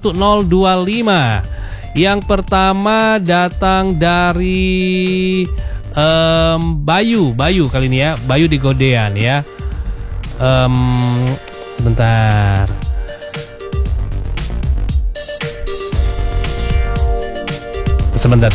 1025. Yang pertama datang dari Bayu kali ini ya, Bayu di Godean ya. Bentar. Sebentar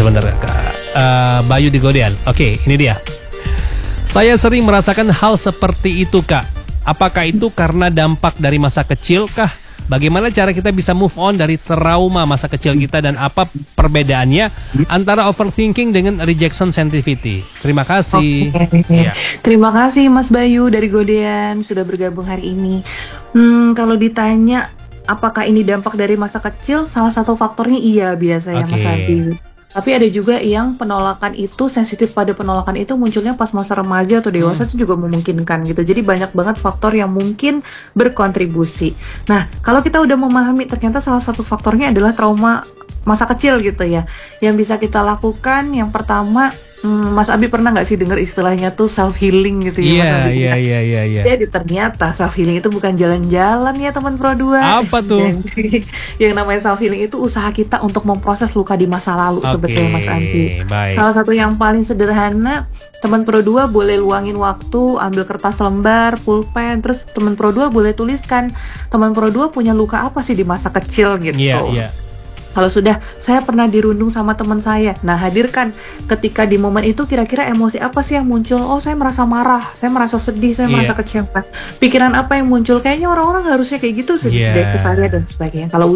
Bayu di Godean. Oke, ini dia. Saya sering merasakan hal seperti itu, Kak. Apakah itu karena dampak dari masa kecil kah? Bagaimana cara kita bisa move on dari trauma masa kecil kita dan apa perbedaannya antara overthinking dengan rejection sensitivity? Terima kasih. Ya. Terima kasih Mas Bayu dari Godean sudah bergabung hari ini. Kalau ditanya apakah ini dampak dari masa kecil, salah satu faktornya iya biasanya Mas Adi. Tapi ada juga yang penolakan itu, sensitif pada penolakan itu munculnya pas masa remaja atau dewasa itu juga memungkinkan gitu. Jadi banyak banget faktor yang mungkin berkontribusi. Nah, kalau kita udah memahami ternyata salah satu faktornya adalah trauma masa kecil gitu ya. Yang bisa kita lakukan yang pertama, Mas Abi pernah nggak sih dengar istilahnya tuh self healing gitu ya? Iya. Jadi ternyata self healing itu bukan jalan-jalan ya teman Pro 2. Apa tuh? Yang namanya self healing itu usaha kita untuk memproses luka di masa lalu sebetulnya Mas Abi. Salah satu yang paling sederhana, teman Pro 2 boleh luangin waktu, ambil kertas lembar, pulpen, terus teman Pro 2 boleh tuliskan teman Pro 2 punya luka apa sih di masa kecil gitu. Iya. Kalau sudah, saya pernah dirundung sama teman saya. Nah, hadirkan ketika di momen itu kira-kira emosi apa sih yang muncul? Oh, saya merasa marah, saya merasa sedih, saya merasa kecewa. Pikiran apa yang muncul? Kayaknya orang-orang harusnya kayak gitu sih, dari saya dan sebagainya. Kalau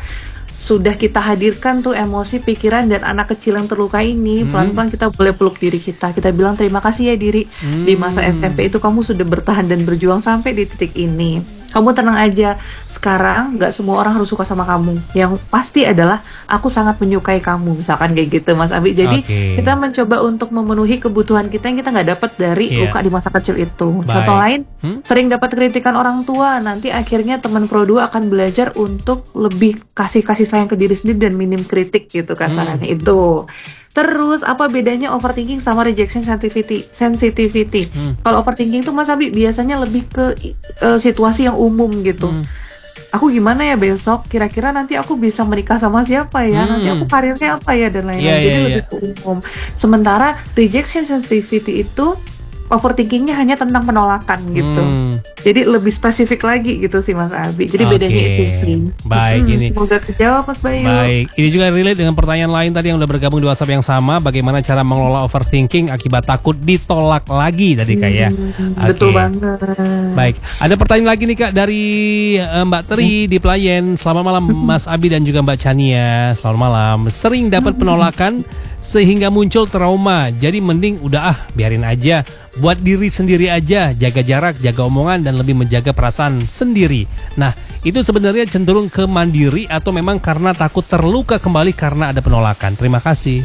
sudah kita hadirkan tuh emosi, pikiran, dan anak kecil yang terluka ini, pelan-pelan kita boleh peluk diri kita. Kita bilang terima kasih ya diri. Di masa SMP itu kamu sudah bertahan dan berjuang sampai di titik ini. Kamu tenang aja, sekarang gak semua orang harus suka sama kamu. Yang pasti adalah aku sangat menyukai kamu, misalkan kayak gitu Mas Abi. Jadi kita mencoba untuk memenuhi kebutuhan kita yang kita gak dapat dari luka di masa kecil itu. Contoh lain, sering dapat kritikan orang tua, nanti akhirnya teman Pro 2 akan belajar untuk lebih kasih sayang ke diri sendiri dan minim kritik gitu kasarannya itu. Terus apa bedanya overthinking sama rejection sensitivity? Kalau overthinking tuh Mas Abi biasanya lebih ke situasi yang umum gitu. Aku gimana ya besok? Kira-kira nanti aku bisa menikah sama siapa ya? Nanti aku karirnya apa ya dan lain-lain. Jadi lebih ke umum. Sementara rejection sensitivity itu overthinkingnya hanya tentang penolakan gitu. Jadi lebih spesifik lagi gitu sih Mas Abi. Jadi bedanya itu sih. Baik, ini semoga terjawab Mas Bayu. Baik, ini juga relate dengan pertanyaan lain tadi yang udah bergabung di WhatsApp yang sama. Bagaimana cara mengelola overthinking akibat takut ditolak lagi tadi Kak ya? Betul banget. Baik, ada pertanyaan lagi nih Kak dari Mbak Tri di Pelayan. Selamat malam Mas Abi dan juga Mbak Chania. Selamat malam. Sering dapat penolakan sehingga muncul trauma. Jadi mending udah biarin aja. Buat diri sendiri aja, jaga jarak, jaga omongan, dan lebih menjaga perasaan sendiri. Nah, itu sebenarnya cenderung ke mandiri atau memang karena takut terluka kembali karena ada penolakan? Terima kasih.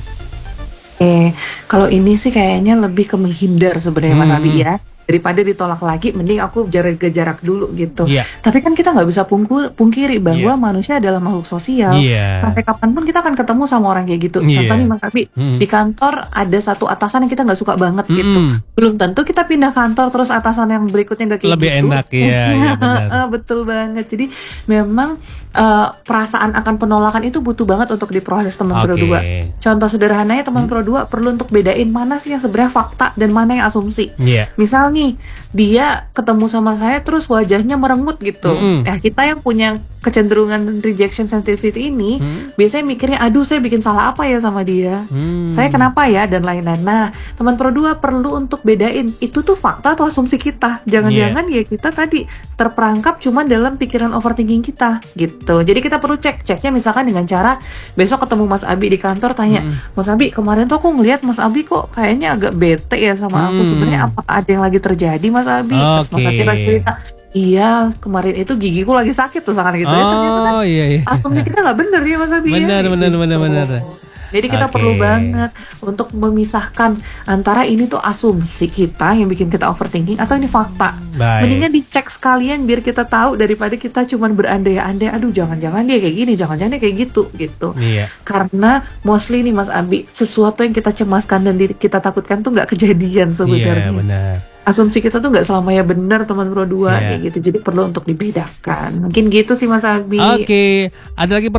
Kalau ini sih kayaknya lebih ke menghindar sebenarnya Mas Abi ya. Daripada ditolak lagi, mending aku jaga jarak dulu gitu. Tapi kan kita nggak bisa pungkiri bahwa manusia adalah makhluk sosial. Sampai kapanpun kita akan ketemu sama orang kayak gitu. Contohnya Mas Abi, di kantor ada satu atasan yang kita nggak suka banget gitu. Belum tentu kita pindah kantor terus atasan yang berikutnya nggak kayak lebih gitu. Enak ya. Betul banget. Jadi memang perasaan akan penolakan itu butuh banget untuk diproses teman Pro 2. Contoh sederhananya teman Pro 2 perlu untuk bedain mana sih yang sebenarnya fakta dan mana yang asumsi. Misal nih, dia ketemu sama saya terus wajahnya merengut gitu. Nah, kita yang punya kecenderungan rejection sensitivity ini biasanya mikirnya, aduh saya bikin salah apa ya sama dia, saya kenapa ya, dan lain-lain. Nah, teman Pro 2 perlu untuk bedain itu tuh fakta atau asumsi kita. Jangan-jangan ya kita tadi terperangkap cuma dalam pikiran overthinking kita gitu. Jadi kita perlu ceknya misalkan dengan cara besok ketemu Mas Abi di kantor, tanya, Mas Abi kemarin tuh aku ngelihat Mas Abi kok kayaknya agak bete ya sama aku, sebenarnya apa ada yang lagi terjadi Mas Abi? Terus Mas Abi cerita, iya kemarin itu gigiku lagi sakit tuh sangat gitu. Ternyata kan asumsi kita nggak bener ya Mas Abi. Benar. Jadi kita perlu banget untuk memisahkan antara ini tuh asumsi kita yang bikin kita overthinking atau ini fakta. Mendingan dicek sekalian biar kita tahu daripada kita cuman berandai-andai, aduh jangan-jangan dia kayak gini, jangan-jangan dia kayak gitu. Karena mostly nih Mas Abi, sesuatu yang kita cemaskan dan kita takutkan tuh nggak kejadian sebenarnya. Asumsi kita tuh nggak selamanya benar teman Pro 2 kayak gitu. Jadi perlu untuk dibedakan. Mungkin gitu sih Mas Abi. Ada lagi